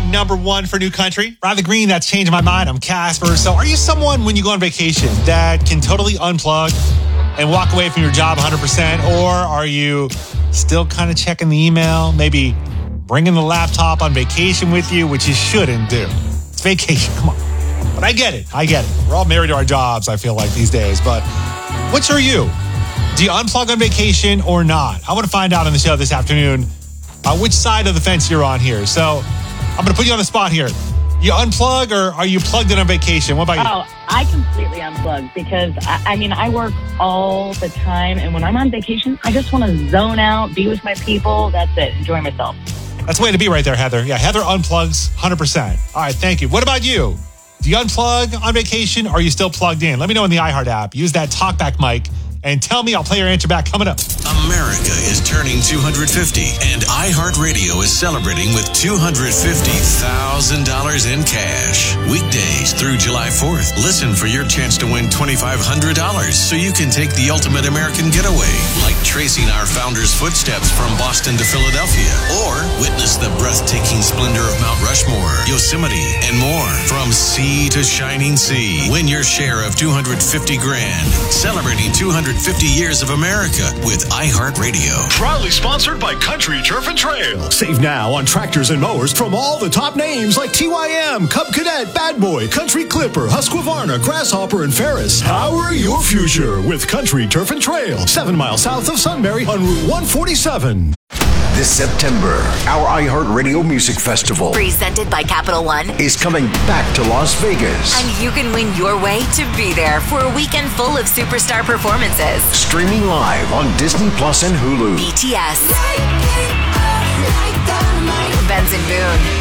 number one for new country. Rather Green, that's changing my mind. I'm Casper. So are you someone, when you go on vacation, that can totally unplug and walk away from your job 100%? Or are you still kind of checking the email, maybe bringing the laptop on vacation with you, which you shouldn't do? It's vacation, come on. But I get it. We're all married to our jobs, I feel like, these days. But which are you? Do you unplug on vacation or not? I want to find out on the show this afternoon which side of the fence you're on here. So I'm going to put you on the spot here. You unplug or are you plugged in on vacation? What about you? Oh, I completely unplug because, I work all the time. And when I'm on vacation, I just want to zone out, be with my people. That's it. Enjoy myself. That's the way to be right there, Heather. Yeah, Heather unplugs 100%. All right, thank you. What about you? Do you unplug on vacation or are you still plugged in? Let me know in the iHeart app. Use that talkback mic and tell me. I'll play your answer back coming up. America is turning 250, and iHeartRadio is celebrating with $250,000 in cash. Weekdays through July 4th. Listen for your chance to win $2,500 so you can take the ultimate American getaway, like tracing our founder's footsteps from Boston to Philadelphia, or witness the breathtaking splendor of Mount Rushmore, Yosemite, and more. From sea to shining sea. Win your share of $250,000. Celebrating 250 years of America with iHeartRadio. Proudly sponsored by Country Turf and Trail. Save now on tractors and mowers from all the top names like TYM, Cub Cadet, Bad Boy, Country Clipper, Husqvarna, Grasshopper, and Ferris. Power your future with Country Turf and Trail. 7 miles south of Sunbury on Route 147. This September, our iHeartRadio Music Festival, presented by Capital One, is coming back to Las Vegas. And you can win your way to be there for a weekend full of superstar performances. Streaming live on Disney Plus and Hulu. BTS, Benson Boone,